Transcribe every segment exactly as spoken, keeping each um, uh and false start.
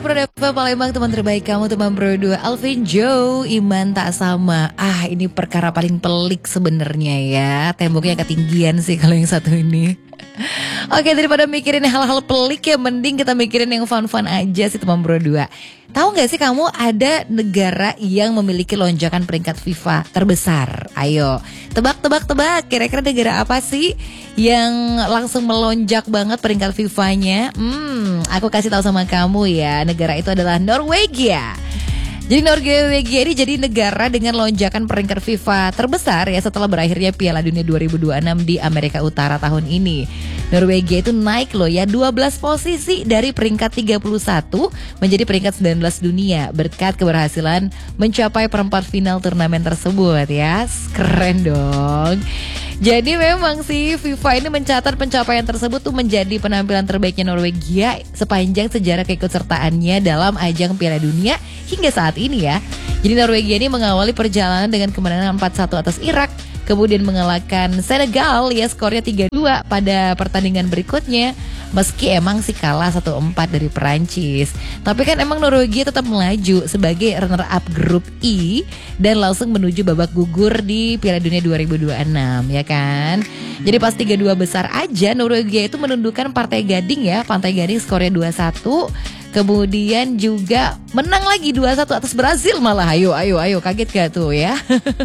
Pro F M Palembang, teman terbaik kamu, teman Pro dua Alvin Joe, iman tak sama. Ah, ini perkara paling pelik sebenarnya ya. Temboknya ketinggian sih kalau yang satu ini. Oke, daripada mikirin hal-hal pelik ya, mending kita mikirin yang fun-fun aja sih teman Pro dua. Tahu gak sih kamu ada negara yang memiliki lonjakan peringkat FIFA terbesar? Ayo, tebak-tebak-tebak, kira-kira negara apa sih yang langsung melonjak banget peringkat FIFA-nya? Hmm, aku kasih tahu sama kamu ya, negara itu adalah Norwegia. Jadi Norwegia ini jadi negara dengan lonjakan peringkat FIFA terbesar ya setelah berakhirnya Piala Dunia dua ribu dua puluh enam di Amerika Utara tahun ini. Norwegia itu naik loh ya dua belas posisi dari peringkat tiga puluh satu menjadi peringkat sembilan belas dunia berkat keberhasilan mencapai perempat final turnamen tersebut ya. Keren dong. Jadi memang sih FIFA ini mencatat pencapaian tersebut tuh menjadi penampilan terbaiknya Norwegia sepanjang sejarah keikutsertaannya dalam ajang Piala Dunia hingga saat ini ya. Jadi Norwegia ini mengawali perjalanan dengan kemenangan empat satu atas Irak, kemudian mengalahkan Senegal ya skornya tiga dua pada pertandingan berikutnya. Meski emang sih kalah satu empat dari Perancis, tapi kan emang Norwegia tetap melaju sebagai runner up grup I dan langsung menuju babak gugur di Piala Dunia dua ribu dua puluh enam ya kan. Jadi pas tiga dua besar aja Norwegia itu menundukkan Pantai Gading ya. Pantai Gading skornya dua satu. Kemudian juga menang lagi dua satu atas Brazil malah. Ayo ayo ayo kaget gak tuh ya.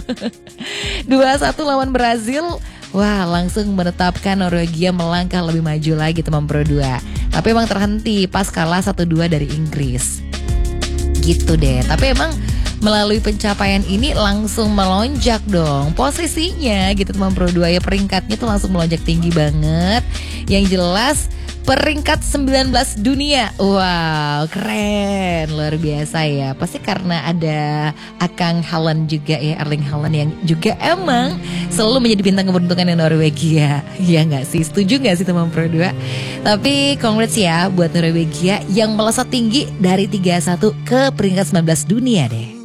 dua satu lawan Brazil. Wah, langsung menetapkan Norwegia melangkah lebih maju lagi teman Pro dua. Tapi emang terhenti pas kalah satu dua dari Inggris. Gitu deh. Tapi emang melalui pencapaian ini langsung melonjak dong posisinya gitu teman Pro dua ya, peringkatnya tuh langsung melonjak tinggi banget. Yang jelas peringkat sembilan belas dunia. Wow, keren, luar biasa ya. Pasti karena ada Akang Haaland juga ya, Erling Haaland yang juga emang selalu menjadi bintang keberuntungan yang Norwegia. Ya gak sih, setuju gak sih teman Pro dua? Tapi congrats ya buat Norwegia yang melesat tinggi dari tiga satu ke peringkat sembilan belas dunia deh.